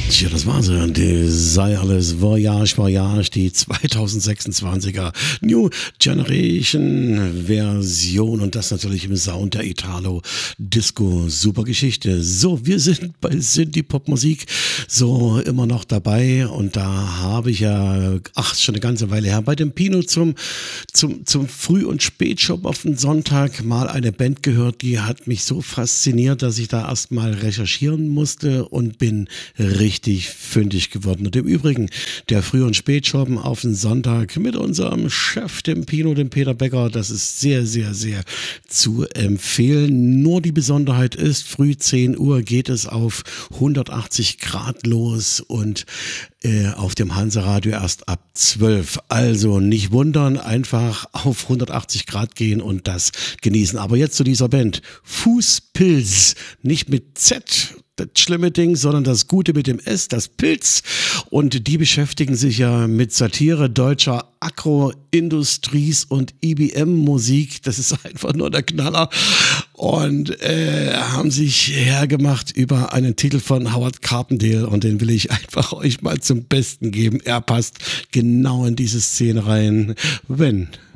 Tja, das war sie. Die sei alles Voyage, die 2026er New Generation Version und das natürlich im Sound der Italo Disco. Super Geschichte. So, wir sind bei Synthie Pop Musik so immer noch dabei und da habe ich ja, schon eine ganze Weile her, bei dem Pino zum Früh- und Spätshop auf den Sonntag mal eine Band gehört, die hat mich so fasziniert, dass ich da erstmal recherchieren musste und bin richtig fündig geworden. Und im Übrigen, der Früh- und Spätschoppen auf den Sonntag mit unserem Chef, dem Pino, dem Peter Becker, das ist sehr, sehr, sehr zu empfehlen. Nur die Besonderheit ist, früh 10 Uhr geht es auf 180 Grad los und auf dem Hanseradio erst ab 12. Also nicht wundern, einfach auf 180 Grad gehen und das genießen. Aber jetzt zu dieser Band. Fußpilz, nicht mit Z, das schlimme Ding, sondern das Gute mit dem S, das Pilz. Und die beschäftigen sich ja mit Satire deutscher Agro-Industries- und IBM-Musik. Das ist einfach nur der Knaller. Und haben sich hergemacht über einen Titel von Howard Carpendale und den will ich einfach euch mal zum Besten geben. Er passt genau in diese Szene rein. Wenn